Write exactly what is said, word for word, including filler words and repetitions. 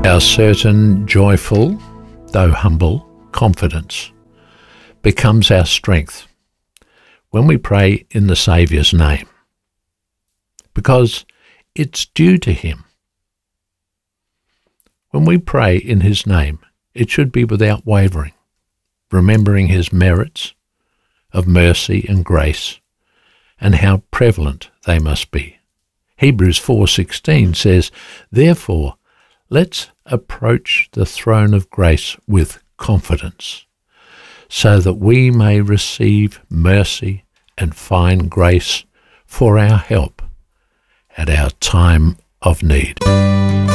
Our certain, joyful, though humble, confidence becomes our strength when we pray in the Saviour's name, because it's due to him. When we pray in his name, it should be without wavering, remembering his merits of mercy and grace, and how prevalent they must be. Hebrews four sixteen says, "Therefore, let's approach the throne of grace with confidence, so that we may receive mercy and find grace for our help at our time of need."